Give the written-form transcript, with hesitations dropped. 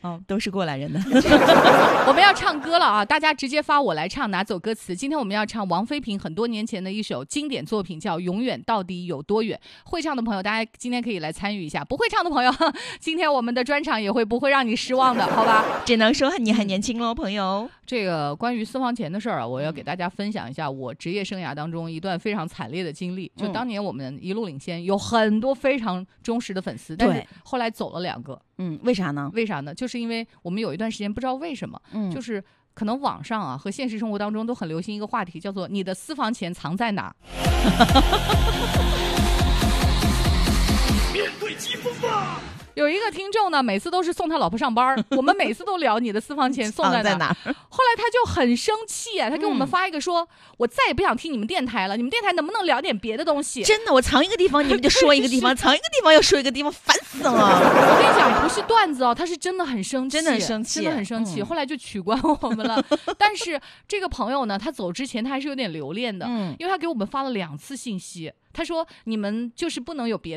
都是过来人的。 我们要唱歌了啊！大家直接发我来唱，拿走歌词。今天我们要唱王菲萍很多年前的一首经典作品，叫《永远到底有多远》。会唱的朋友，大家今天可以来参与一下；不会唱的朋友，今天我们的专场也会不会让你失望的，好吧？ 只能说你还年轻咯，朋友。 这个关于私房钱的事儿啊，我要给大家分享一下我职业生涯当中一段非常惨烈的经历。就当年我们一路领先，有很多非常忠实的粉丝，但是后来走了2个。 为啥呢？ 为啥呢？就是因为我们有一段时间不知道为什么，就是可能网上啊和现实生活当中都很流行一个话题，叫做你的私房钱藏在哪？面对疾风吧！有一个听众呢，每次都是送他老婆上班，我们每次都聊你的私房钱送在哪。后来他就很生气啊，他给我们发一个说，我再也不想听你们电台了，你们电台能不能聊点别的东西？ 真的，我藏一个地方你们就说一个地方，藏一个地方又说一个地方，烦死了。 我跟你讲，不是段子哦，他是真的很生气， 真的很生气， 真的很生气。后来就取关我们了。但是这个朋友呢，他走之前他还是有点留恋的，因为他给我们发了2次信息，他说你们就是不能有别的